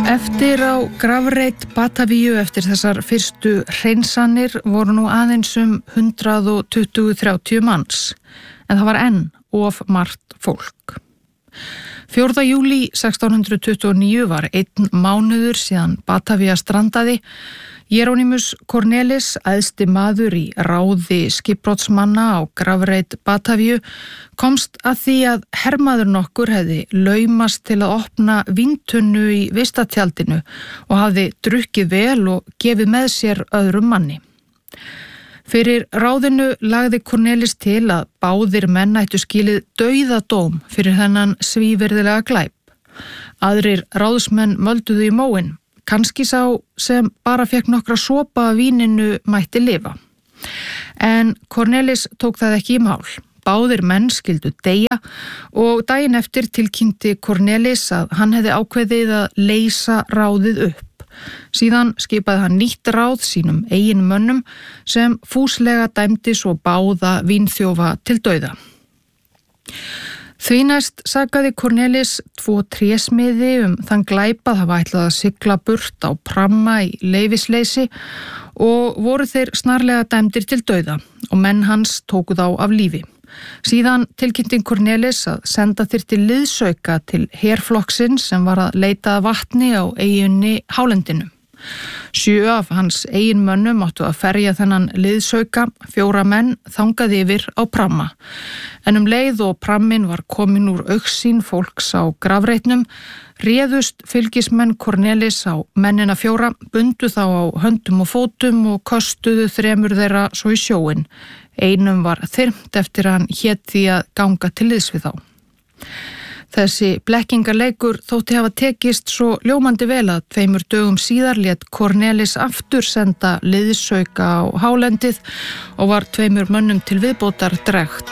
Eftir á grafreit Batavíu eftir þessar fyrstu hreinsanir voru nú aðeins 120-30 manns, en það var enn of margt fólk. 4. júlí 1629 var einn mánuður síðan Batavía strandaði. Jeronimus Cornelis, æðsti maður í ráði skipbrotsmanna á grafreit Batavíu, komst að því að hermaður nokkur hefði laumast til að opna víntunnu í vistatjaldinu og hafði drukkið vel og gefið með sér öðrum manni. Fyrir ráðinu lagði Cornelis til að báðir menn ættu skilið dauðadóm fyrir þennan svívirðilega glæp. Aðrir ráðsmenn mölduðu í móinn. Kannski sá sem bara fekk nokkra sopa af víninu mætti lifa. En Cornelis tók það ekki í mál. Báðir menn skildu deyja og daginn eftir tilkynnti Cornelis að hann hefði ákveðið að leysa ráðið upp. Síðan skipaði hann nýtt ráð sínum eigin mönnum sem fúslega dæmdi svo báða vínþjófa til dauða. Því næst sakaði Cornelis 2 trésmiði þann glæp að hafa ætlað að sigla burt á pramma í leyfisleysi og voru þeir snarlega dæmdir til dauða og menn hans tóku þá af lífi. Síðan tilkynnti Cornelis að senda þyrfti liðsauka til herflokksins sem var að leita að vatni á eyjunni Hálendinu. 7 af hans eigin mönnum áttu að ferja þennan liðsauka, 4 menn þangaði yfir á pramma. En leið og prammin var komin úr augsýn fólks á grafreitnum, réðust fylgismenn Cornelis á mennina 4, bundu þá á höndum og fótum og köstuðu 3 þeirra svo í sjóinn. Einum var þyrmt eftir hann hét því að ganga til liðs við þá. Þessi blekkingarleikur þótti hafa tekist svo ljómandi vel að 2 dögum síðar lét Cornelis aftur senda liðsauka á hálendið og var 2 mönnum til viðbótar drekkt